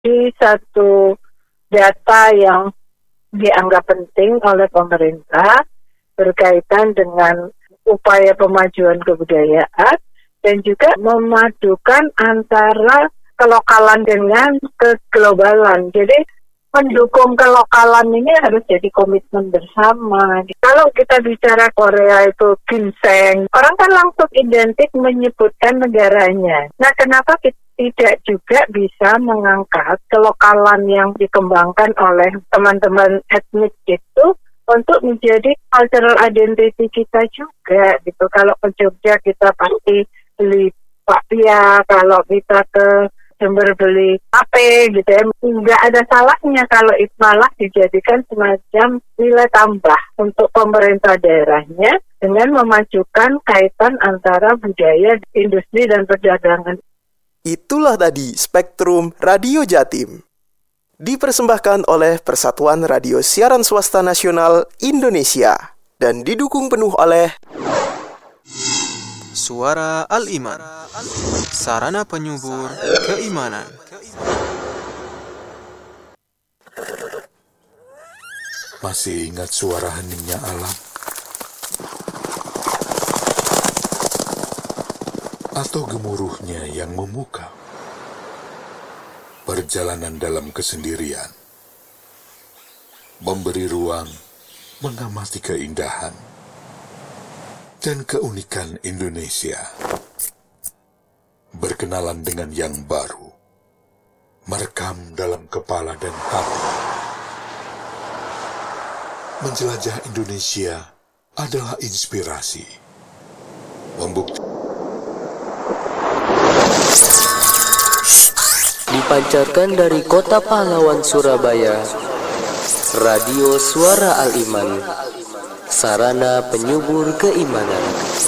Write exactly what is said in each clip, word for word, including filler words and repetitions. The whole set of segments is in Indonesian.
Di satu data yang dianggap penting oleh pemerintah berkaitan dengan upaya pemajuan kebudayaan dan juga memadukan antara kelokalan dengan keglobalan. Jadi mendukung kelokalan ini harus jadi komitmen bersama. Kalau kita bicara Korea itu ginseng, orang kan langsung identik menyebutkan negaranya. Nah, kenapa kita tidak juga bisa mengangkat kelokalan yang dikembangkan oleh teman-teman etnik itu untuk menjadi cultural identity kita juga gitu. Kalau ke Jogja kita pasti beli bakpia, kalau kita ke Jember beli tape gitu ya. Nggak ada salahnya kalau itu malah dijadikan semacam nilai tambah untuk pemerintah daerahnya dengan memajukan kaitan antara budaya, industri, dan perdagangan. Itulah tadi Spektrum Radio Jatim. Dipersembahkan oleh Persatuan Radio Siaran Swasta Nasional Indonesia dan didukung penuh oleh Suara Al-Iman, sarana penyubur keimanan. Masih ingat suara heningnya alam? Atau gemuruhnya yang memukau? Perjalanan dalam kesendirian, memberi ruang, mengamati keindahan dan keunikan Indonesia. Berkenalan dengan yang baru, merekam dalam kepala dan hati. Menjelajah Indonesia adalah inspirasi. Membuktikan dipancarkan dari kota pahlawan Surabaya, Radio Suara Al-Iman, sarana penyubur keimanan.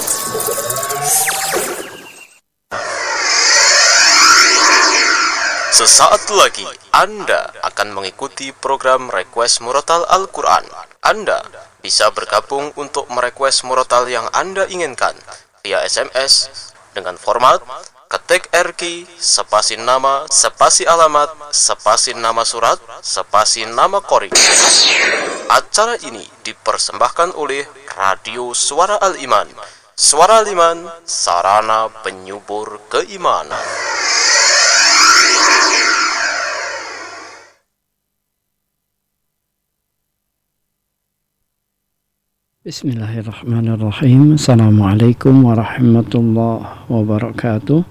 Sesaat lagi Anda akan mengikuti program Request Murotal Al-Quran. Anda bisa bergabung untuk merequest murotal yang Anda inginkan via S M S dengan format ketik R Q, spasi nama, spasi alamat, spasi nama surat, spasi nama kori. Acara ini dipersembahkan oleh Radio Suara Al-Iman. Suara Al-Iman, sarana penyubur keimanan. Bismillahirrahmanirrahim. Assalamualaikum warahmatullahi wabarakatuh.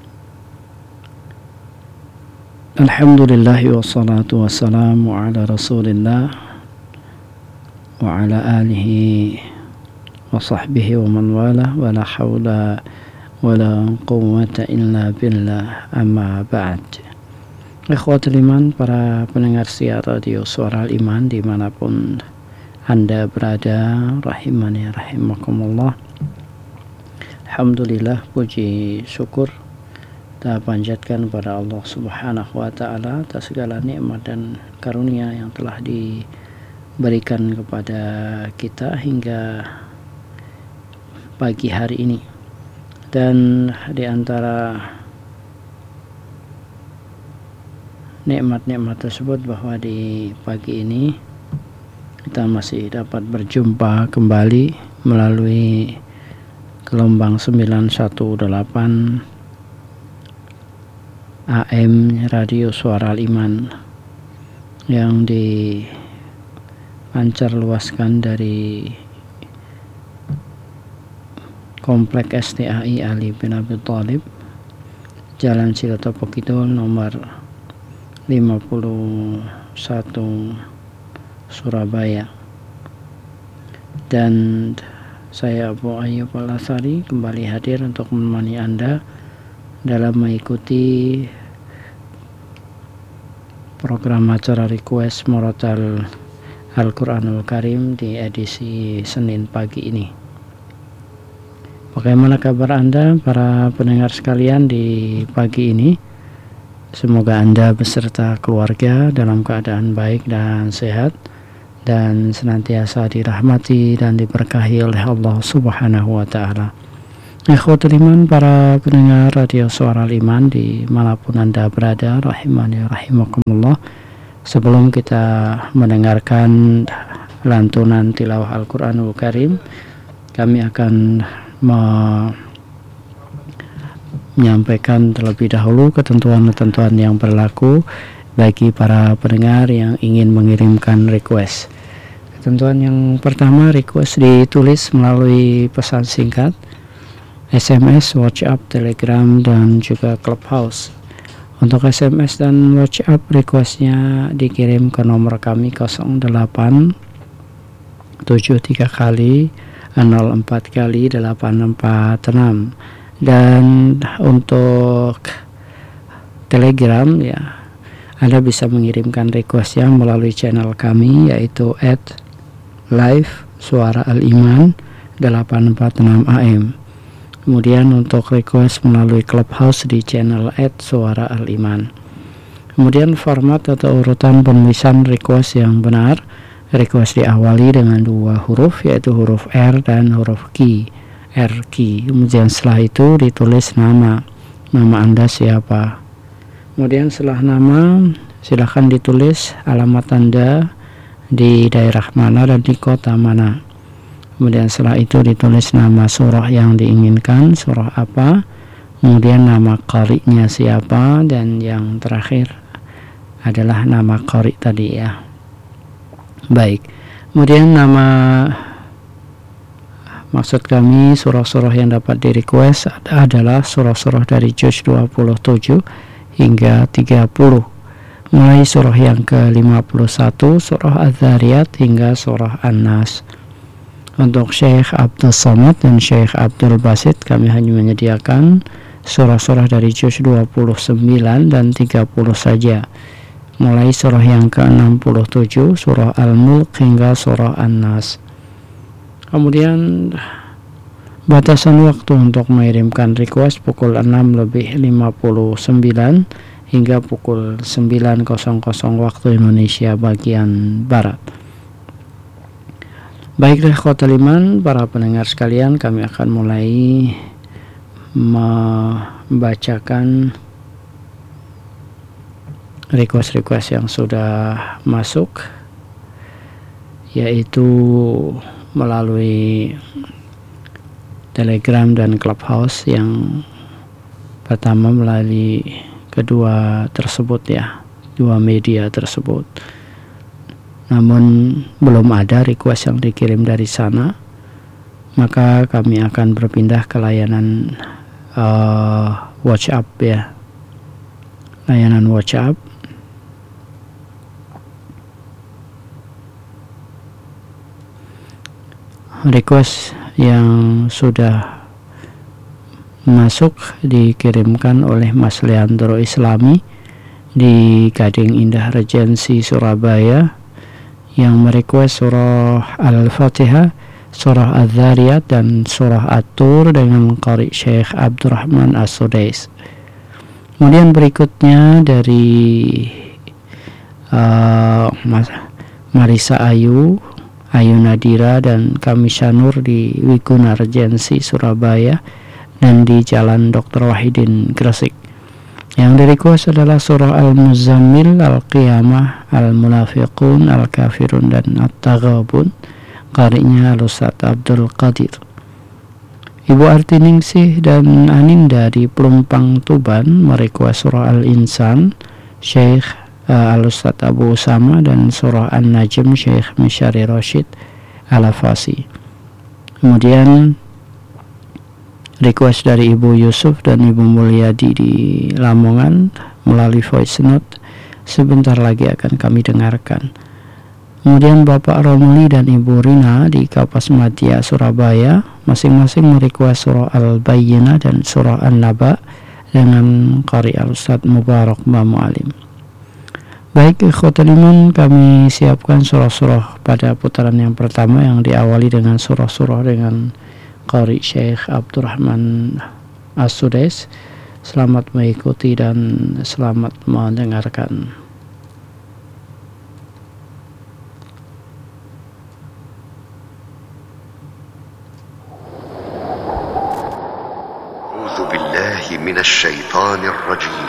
Alhamdulillahi wassalatu wassalamu ala rasulillah wa ala alihi wa sahbihi wa man wala wa la hawla wa la quwwata illa billah, amma ba'd. Ikhwatul iman, para pendengar siar Radio Suara Al-Iman dimanapun Anda berada, rahimani rahimakumullah. Alhamdulillah, puji syukur kita panjatkan kepada Allah Subhanahu wa taala atas segala nikmat dan karunia yang telah diberikan kepada kita hingga pagi hari ini. Dan di antara nikmat-nikmat tersebut bahwa di pagi ini kita masih dapat berjumpa kembali melalui gelombang sembilan satu delapan A M Radio Suara Al-Iman yang dipancar luaskan dari Komplek S T A I Ali bin Abi Thalib, Jalan Cilacap Kidul nomor lima puluh satu Surabaya. Dan saya Abu Ayyub Al-Asari kembali hadir untuk menemani Anda dalam mengikuti program acara Request Murotal Al-Quranul Karim di edisi Senin pagi ini. Bagaimana kabar Anda para pendengar sekalian di pagi ini? Semoga Anda beserta keluarga dalam keadaan baik dan sehat dan senantiasa dirahmati dan diberkahi oleh Allah Subhanahu wa taala. Ikhwatul iman, para pendengar radio Suara Al-Iman dimanapun Anda berada, rahimani rahimakumullah. Sebelum kita mendengarkan lantunan tilawah Al-Quranul Karim, kami akan menyampaikan terlebih dahulu ketentuan-ketentuan yang berlaku bagi para pendengar yang ingin mengirimkan request. Ketentuan yang pertama, request ditulis melalui pesan singkat, S M S, WhatsApp, Telegram, dan juga Clubhouse. Untuk S M S dan WhatsApp, requestnya dikirim ke nomor kami nol delapan tujuh tiga kali nol empat kali delapan empat enam. Dan untuk Telegram, ya, Anda bisa mengirimkan requestnya melalui channel kami, yaitu at live suara al-iman delapan empat enam A M. Kemudian untuk request melalui Clubhouse di channel at suara al-iman. Kemudian format atau urutan penulisan request yang benar, request diawali dengan dua huruf, yaitu huruf R dan huruf Q, R Q. Kemudian setelah itu ditulis nama, nama Anda siapa. Kemudian setelah nama, silahkan ditulis alamat Anda di daerah mana dan di kota mana. Kemudian setelah itu ditulis nama surah yang diinginkan, surah apa, kemudian nama qari'nya siapa, dan yang terakhir adalah nama qari' tadi, ya. Baik, kemudian nama, maksud kami surah-surah yang dapat di request adalah surah-surah dari juz dua puluh tujuh hingga tiga puluh, mulai surah yang ke lima puluh satu, surah Az-Zariyat, hingga surah An-Nas. Untuk Syekh Abdul Somad dan Syekh Abdul Basit, kami hanya menyediakan surah-surah dari juz dua puluh sembilan dan tiga puluh saja, mulai surah yang ke enam puluh tujuh, surah Al-Mulk, hingga surah An-Nas. Kemudian batasan waktu untuk mengirimkan request pukul enam lebih lima puluh sembilan hingga pukul sembilan waktu Indonesia bagian Barat. Baiklah ikhwatul iman, para pendengar sekalian, kami akan mulai membacakan request-request yang sudah masuk, yaitu melalui Telegram dan Clubhouse. Yang pertama melalui kedua tersebut, ya, dua media tersebut. Namun belum ada request yang dikirim dari sana, maka kami akan berpindah ke layanan uh, WhatsApp, ya, layanan WhatsApp. Request yang sudah masuk dikirimkan oleh Mas Leandro Islami di Gading Indah Regency, Surabaya, yang merequest surah Al-Fatihah, surah Az-Zariyat, dan surah At-Tur dengan qari Syekh Abdurrahman As-Sudais. Kemudian berikutnya dari uh, Marisa Ayu, Ayu Nadira, dan Kamisha Nur di Wiguna Regency, Surabaya, dan di Jalan Doktor Wahidin, Gresik. Yang di-request adalah surah Al-Muzammil, Al-Qiyamah, Al-Munafiqun, Al-Kafirun, dan At-Taghabun, qari'nya Al-Ustaz Abdul Qadir. Ibu Artiningsih dan Aninda di Pelumpang, Tuban, merequest surah Al-Insan, Syekh uh, Al-Ustaz Abu Usama, dan surah An-Najm, Syekh Misyari Rashid Al-Afasi. Kemudian request dari Ibu Yusuf dan Ibu Mulyadi di Lamongan melalui voice note, sebentar lagi akan kami dengarkan. Kemudian Bapak Romli dan Ibu Rina di Kapas Madya, Surabaya, masing-masing merequest surah Al-Bayyinah dan surah An-Naba dengan qari Al-Ustaz Mubarak Mamu Alim. Baik ikhwatul iman, kami siapkan surah-surah pada putaran yang pertama yang diawali dengan surah-surah dengan qari Syekh Abdurrahman As-Sudais. Selamat mengikuti dan selamat mendengarkan. الشيطان الرجيم.